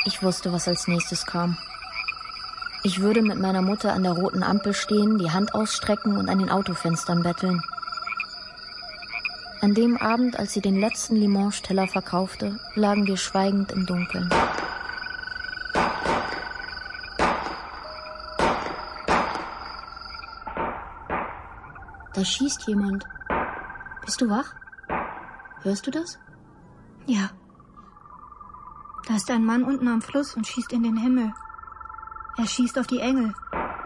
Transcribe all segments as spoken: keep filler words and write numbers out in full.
Ich wusste, was als nächstes kam. Ich würde mit meiner Mutter an der roten Ampel stehen, die Hand ausstrecken und an den Autofenstern betteln. An dem Abend, als sie den letzten Limonge-Teller verkaufte, lagen wir schweigend im Dunkeln. Da schießt jemand. Bist du wach? Hörst du das? Ja. Da ist ein Mann unten am Fluss und schießt in den Himmel. Er schießt auf die Engel.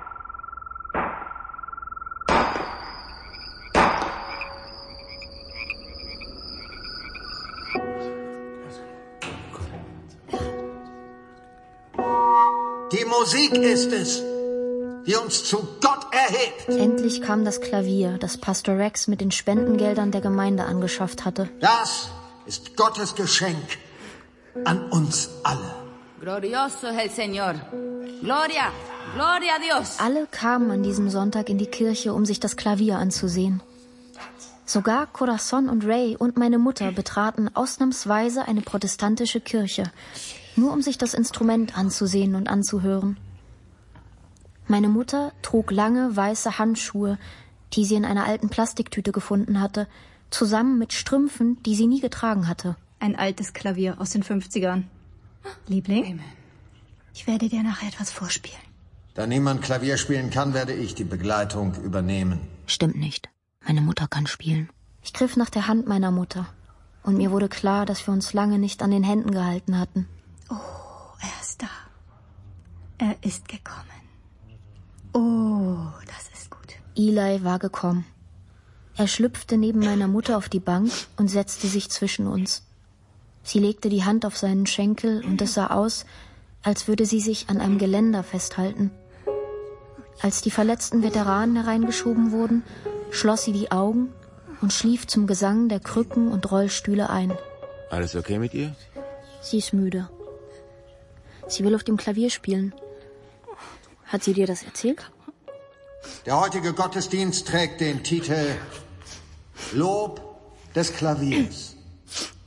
Die Musik ist es, die uns zu Gott erhebt. Endlich kam das Klavier, das Pastor Rex mit den Spendengeldern der Gemeinde angeschafft hatte. Das ist Gottes Geschenk an uns alle. Glorioso el Señor. Gloria, Gloria a Dios. Alle kamen an diesem Sonntag in die Kirche, um sich das Klavier anzusehen. Sogar Corazon und Ray und meine Mutter betraten ausnahmsweise eine protestantische Kirche, nur um sich das Instrument anzusehen und anzuhören. Meine Mutter trug lange weiße Handschuhe, die sie in einer alten Plastiktüte gefunden hatte, zusammen mit Strümpfen, die sie nie getragen hatte. Ein altes Klavier aus den fünfzigern. Liebling, Amen. Ich werde dir nachher etwas vorspielen. Da niemand Klavier spielen kann, werde ich die Begleitung übernehmen. Stimmt nicht. Meine Mutter kann spielen. Ich griff nach der Hand meiner Mutter. Und mir wurde klar, dass wir uns lange nicht an den Händen gehalten hatten. Oh, er ist da. Er ist gekommen. Oh, das ist gut. Eli war gekommen. Er schlüpfte neben meiner Mutter auf die Bank und setzte sich zwischen uns. Sie legte die Hand auf seinen Schenkel und es sah aus, als würde sie sich an einem Geländer festhalten. Als die verletzten Veteranen hereingeschoben wurden, schloss sie die Augen und schlief zum Gesang der Krücken und Rollstühle ein. Alles okay mit ihr? Sie ist müde. Sie will auf dem Klavier spielen. Hat sie dir das erzählt? Der heutige Gottesdienst trägt den Titel Lob des Klaviers.